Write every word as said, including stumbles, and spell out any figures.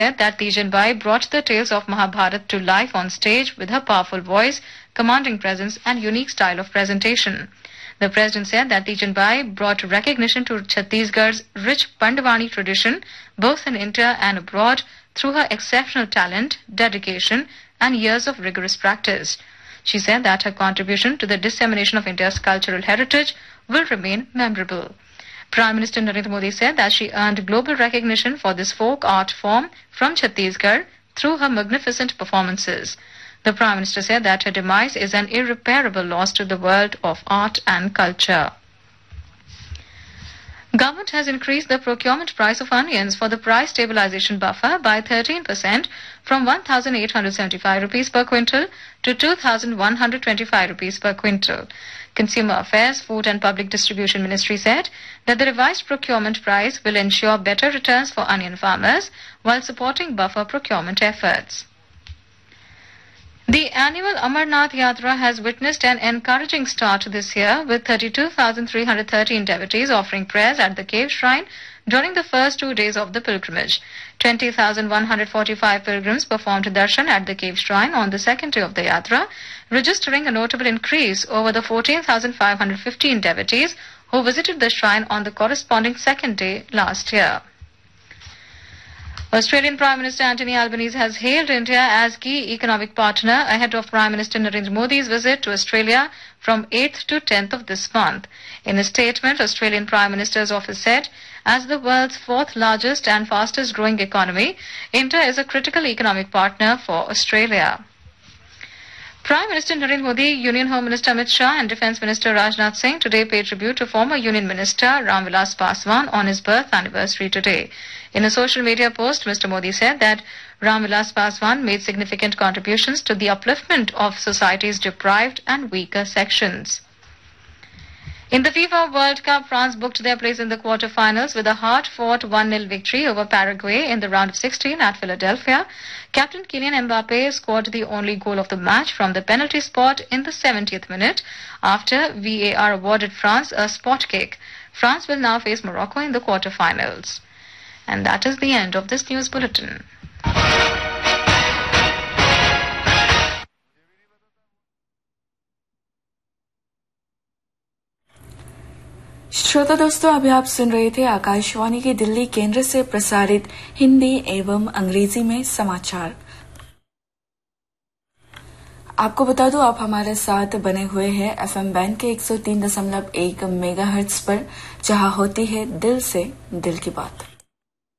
said that Tijanbai brought the tales of Mahabharata to life on stage with her powerful voice, commanding presence, and unique style of presentation. The president said that Tijanbai brought recognition to Chhattisgarh's rich Pandavani tradition, both in India and abroad, through her exceptional talent, dedication, and years of rigorous practice. She said that her contribution to the dissemination of India's cultural heritage will remain memorable. Prime Minister Narendra Modi said that she earned global recognition for this folk art form from Chhattisgarh through her magnificent performances. The Prime Minister said that her demise is an irreparable loss to the world of art and culture. Government has increased the procurement price of onions for the price stabilization buffer by thirteen percent from one thousand eight hundred seventy-five rupees per quintal to two thousand one hundred twenty-five rupees per quintal. Consumer Affairs, Food and Public Distribution Ministry said that the revised procurement price will ensure better returns for onion farmers while supporting buffer procurement efforts. The annual Amarnath Yatra has witnessed an encouraging start this year, with thirty-two thousand three hundred thirteen devotees offering prayers at the cave shrine during the first two days of the pilgrimage. twenty thousand one hundred forty-five pilgrims performed darshan at the cave shrine on the second day of the yatra, registering a notable increase over the fourteen thousand five hundred fifteen devotees who visited the shrine on the corresponding second day last year. Australian Prime Minister Anthony Albanese has hailed India as key economic partner ahead of Prime Minister Narendra Modi's visit to Australia from eighth to tenth of this month. In a statement, Australian Prime Minister's office said, as the world's fourth largest and fastest growing economy, India is a critical economic partner for Australia. Prime Minister Narendra Modi, Union Home Minister Amit Shah and Defence Minister Rajnath Singh today paid tribute to former Union Minister Ram Vilas Paswan on his birth anniversary today. In a social media post, Mister Modi said that Ram Vilas Paswan made significant contributions to the upliftment of society's deprived and weaker sections. In the FIFA World Cup, France booked their place in the quarter-finals with a hard-fought one nil victory over Paraguay in the round of sixteen at Philadelphia. Captain Kylian Mbappe scored the only goal of the match from the penalty spot in the seventieth minute after V A R awarded France a spot kick. France will now face Morocco in the quarter-finals. And that is the end of this news bulletin. श्रोता दोस्तों, अभी आप सुन रहे थे आकाशवाणी के दिल्ली केंद्र से प्रसारित हिंदी एवं अंग्रेजी में समाचार। आपको बता दूं, आप हमारे साथ बने हुए हैं एफएम बैंड के एक सौ तीन दशमलव एक मेगाहर्ट्ज पर, जहां होती है दिल से दिल की बात।